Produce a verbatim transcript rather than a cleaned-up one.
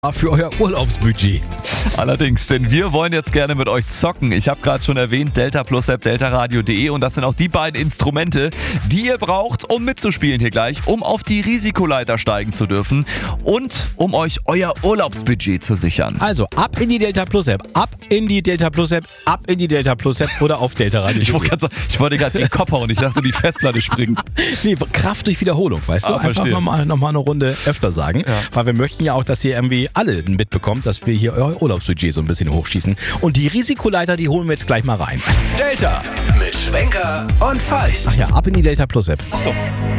für euer Urlaubsbudget. Allerdings, denn wir wollen jetzt gerne mit euch zocken. Ich habe gerade schon erwähnt, Delta Plus App, deltaradio punkt de, und das sind auch die beiden Instrumente, die ihr braucht, um mitzuspielen hier gleich, um auf die Risikoleiter steigen zu dürfen und um euch euer Urlaubsbudget zu sichern. Also ab in die Delta Plus App, ab in die Delta Plus App, ab in die Delta Plus App oder auf deltaradio Ich punkt de. wollte grad sagen, ich wollte gerade den Kopf hauen, ich dachte, die Festplatte springt. Nee, Kraft durch Wiederholung, weißt du? Ah, Einfach verstehe. nochmal noch mal eine Runde öfter sagen, Ja. weil wir möchten ja auch, dass ihr irgendwie alle mitbekommt, dass wir hier euer Urlaubsbudget so ein bisschen hochschießen. Und die Risikoleiter, die holen wir jetzt gleich mal rein. Delta mit Schwenker und Feist. Ach ja, ab in die Delta Plus App. Achso.